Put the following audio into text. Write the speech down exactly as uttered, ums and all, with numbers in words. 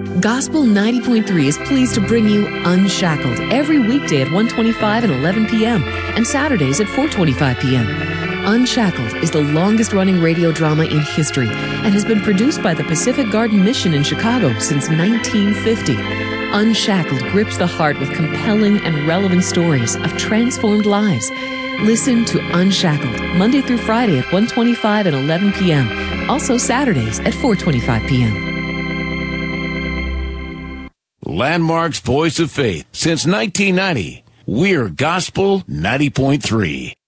Gospel ninety point three is pleased to bring you Unshackled every weekday at one twenty-five and eleven p.m. and Saturdays at four twenty-five p.m. Unshackled is the longest-running radio drama in history and has been produced by the Pacific Garden Mission in Chicago since nineteen fifty. Unshackled grips the heart with compelling and relevant stories of transformed lives. Listen to Unshackled Monday through Friday at one twenty-five and eleven p.m. Also Saturdays at four twenty-five p.m. Landmark's Voice of Faith since nineteen ninety. We're Gospel ninety point three.